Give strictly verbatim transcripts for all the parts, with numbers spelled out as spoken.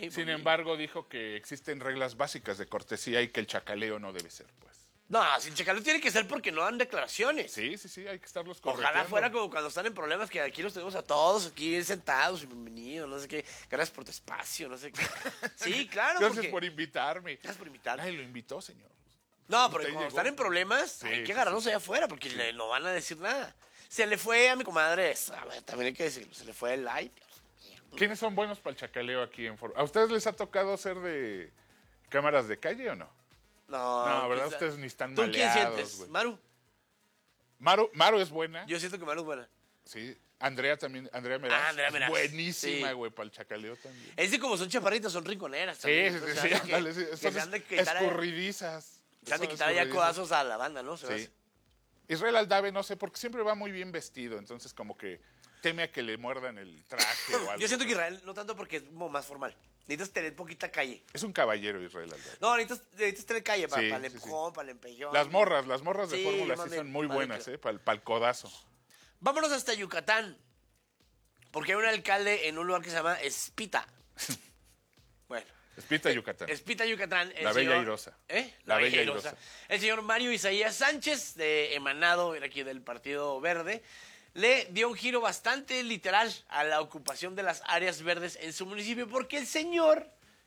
Ay, Sin pues, embargo, dijo que existen reglas básicas de cortesía y que el chacaleo no debe ser, pues. No, sin chacaleo tiene que ser porque no dan declaraciones. Sí, sí, sí, hay que estarlos Ojalá correteando. fuera como cuando están en problemas, que aquí los tenemos a todos, aquí sentados, bienvenidos, no sé qué. Gracias por tu espacio, no sé qué. Sí, claro. Gracias porque... por invitarme. Gracias por invitarme. Ay, lo invitó, señor. No, Usted pero cuando llegó. están en problemas, Sí, hay que sí, agarrarlos sí. allá afuera porque le, no van a decir nada. Se le fue a mi comadre, a ver, también hay que decirlo, se le fue el like. ¿Quiénes son buenos para el chacaleo aquí en Foro? ¿A ustedes les ha tocado ser de cámaras de calle o no? No, No, ¿verdad? quizá- Ustedes ni están ¿Tú quién maleados, sientes? güey. Maru. Maru, Maru es buena. Yo siento que Maru es buena. Sí. Andrea también, Andrea Meraz. Ah, Andrea Meraz. Es buenísima, Sí. güey, para el chacaleo también. Es que como son chaparritas, son rinconeras. Sí, también, sí, entonces sí, se sí, hace que- ándale, sí. que Son se han de es- quitar, escurridizas. se han de Son quitar ya escurridizas. codazos a la banda, ¿no? Se me Sí. hace. Israel Aldave, no sé, porque siempre va muy bien vestido, entonces como que teme a que le muerdan el traje o algo. Yo siento que Israel, no tanto porque es como más formal. Necesitas tener poquita calle. Es un caballero Israel Aldave. No, necesitas, necesitas tener calle para, Sí, para el sí, sí. empujón, para el empellón. Las morras, las morras de Sí, fórmula más sí bien, son muy más bien, buenas, claro. ¿eh? Para el, codazo. Vámonos hasta Yucatán. Porque hay un alcalde en un lugar que se llama Espita. Bueno. Espita Yucatán. Espita Yucatán. el La Bella señor- Airosa. ¿Eh? La Bella Airosa. El señor Mario Isaías Sánchez, de emanado aquí del Partido Verde, le dio un giro bastante literal a la ocupación de las áreas verdes en su municipio, porque el señor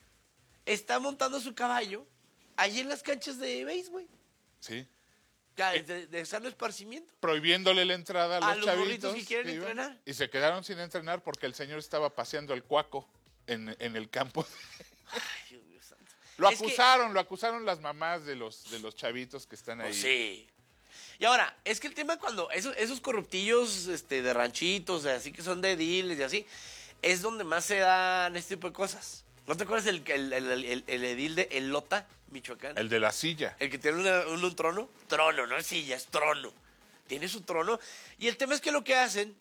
está montando su caballo allí en las canchas de béisbol, Sí. ya, de, de sano esparcimiento. Prohibiéndole la entrada a los, A los chavitos morritos que quieren iban, entrenar. y se quedaron sin entrenar porque el señor estaba paseando el cuaco en, en el campo. Ay, Dios mío santo. Lo Es que- acusaron, lo acusaron las mamás de los, de los chavitos que están ahí. Pues sí. Y ahora, es que el tema cuando esos, esos corruptillos este, de ranchitos, de así que son de ediles y así, es donde más se dan este tipo de cosas. ¿No te acuerdas el, el, el, el- el edil de Elota, Michoacán? El de la silla. El que tiene una- un, un trono. Trono, no es silla, es trono. Tiene su trono. Y el tema es que lo que hacen,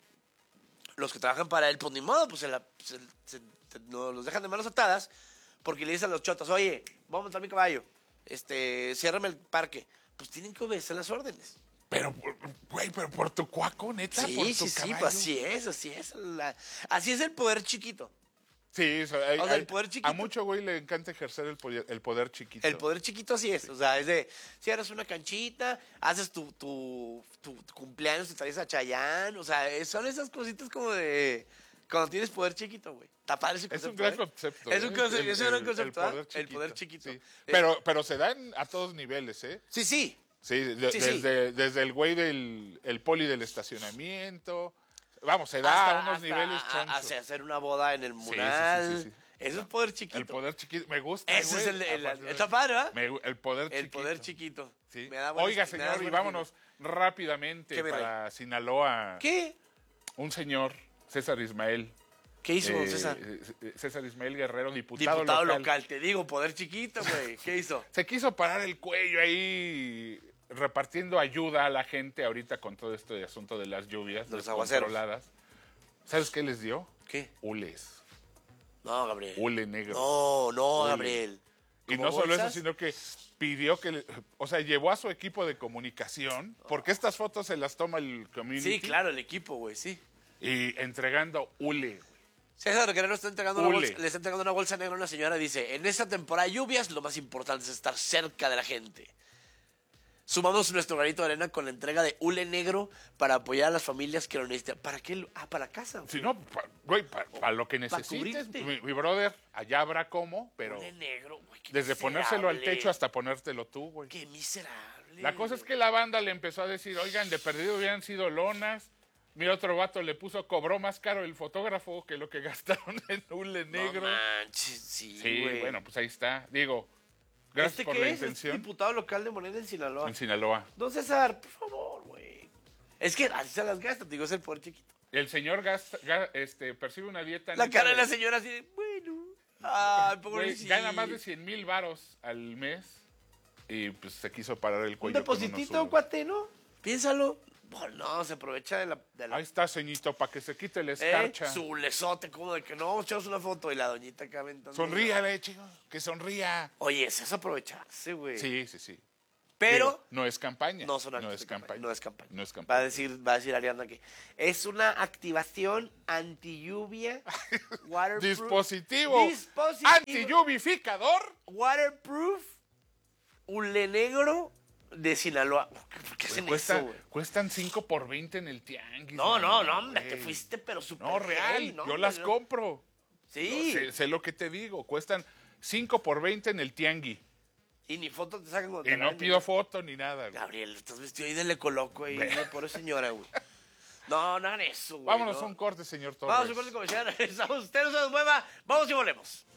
los que trabajan para él, pues ni modo, pues se la- se- se- se- no, los dejan de manos atadas, porque le dicen a los chotas, oye, voy a montar mi caballo, este, ciérrame el parque. Pues tienen que obedecer las órdenes. Pero, güey, pero por tu cuaco, neta, por Sí, tu sí, sí, caballo. pues así es, así es. la- así es el poder chiquito. Sí, eso, hay- O sea, el hay- poder chiquito. a mucho güey le encanta ejercer el poder, el poder chiquito. El poder chiquito así es. O sea, es de, si eres una canchita, haces tu, tu, tu, tu cumpleaños, te traes a Chayán. O sea, es- son esas cositas como de cuando tienes poder chiquito, güey. Está padre ese Es un concepto, gran ¿eh? concepto. Es un ¿eh? concepto, El- es un gran el- concepto, el ¿ah? poder El poder chiquito. sí. Eh, Pero, pero se dan a todos niveles, ¿eh? Sí, sí. Sí, de- Sí, sí. desde, desde el güey del el poli del estacionamiento. Vamos, se da Hasta- a unos hasta niveles a- chonchos. hacia hacer una boda en el sí, mural. sí, sí, sí. Eso es poder chiquito. El poder chiquito. Me gusta, Ese es güey. el, el- Aparte, está padre, ¿verdad? me- el poder chiquito. El poder chiquito. Sí. Me da buenas- Oiga, me da señor, y buenas vámonos rápidamente ¿Qué, mi rey? para Sinaloa. ¿Qué? Un señor, César Ismael. ¿Qué hizo, don eh, César? eh, César Ismael Guerrero, diputado, Diputado local. local. Te digo, poder chiquito, güey. ¿Qué hizo? Se quiso parar el cuello ahí repartiendo ayuda a la gente ahorita con todo este asunto de las lluvias De los aguaceros. descontroladas. ¿Sabes qué les dio? ¿Qué? Hules. No, Gabriel. Hule negro. No, no, Hule. Gabriel. Y ¿Como no solo eso, bolsas? sino que pidió que, le- o sea, llevó a su equipo de comunicación, porque estas fotos se las toma el community. Sí, claro, el equipo, güey, sí. Y entregando hule. César Guerrero está entregando una Hule. bolsa, le está entregando una bolsa negra a una señora. Dice, en esta temporada de lluvias, lo más importante es estar cerca de la gente. Sumamos nuestro granito de arena con la entrega de hule negro para apoyar a las familias que lo necesitan. ¿Para qué? lo- Ah, para casa. güey. Si no, pa- güey, para lo que necesites, cubrirte. mi, mi brother, allá habrá cómo, pero Hule negro, güey. qué desde ponérselo al miserable. techo hasta ponértelo tú, güey. Qué miserable. La cosa es que la banda le empezó a decir, oigan, de perdido hubieran sido lonas. Mira, otro vato le puso, cobró más caro el fotógrafo que lo que gastaron en hule negro. No manches, sí, sí, güey. bueno, pues ahí está. Digo, gracias ¿Este por qué la es? ¿Es intención. diputado local de Morena en Sinaloa? En Sinaloa. Don César, por favor, güey. Es que así se las gasta, te digo, es el poder chiquito. El señor gasta, ga- este, percibe una dieta... La neta cara de la señora así de, bueno. Ay, güey, pobrecito. gana más de cien mil varos al mes y pues se quiso parar el Un cuello. con unos depositito, unos. cuate, ¿no? Piénsalo. Oh, no, se aprovecha de la... De la Ahí está, ceñito, para que se quite la eh, escarcha. su lesote, como de que no, vamos a echarnos una foto y la doñita acá aventando. Sonríale, chico, que sonría. Oye, eso es aprovecharse, güey. Sí, sí, sí. Pero Digo, no es campaña. no son actos no de es campaña, campaña. no es campaña. No es Va a campaña. decir, va a decir Ariana que es una activación anti-lluvia, waterproof, Dispositivo, dispositivo antilluvificador. waterproof, hule negro de Sinaloa. ¿Por qué hacen Cuesta- eso, güey? cuestan cinco por veinte en el tianguis. No, no, no, mano, hombre, güey. te fuiste, pero súper No, real, heavy, ¿no, yo hombre? las No. compro. Sí. Sé, sé lo que te digo, cuestan cinco por veinte en el tianguis. Y ni fotos te sacan cuando Y te la no dan, pido ¿no? foto ni nada. güey. Gabriel, estás vestido ahí de le coloco ahí, güey, pobre señora, güey. No, no hagan eso, güey. Vámonos no. a un corte, señor Torres. Vamos a un corte comercial. Regresamos. Usted no se nos mueva. Vamos y volvemos.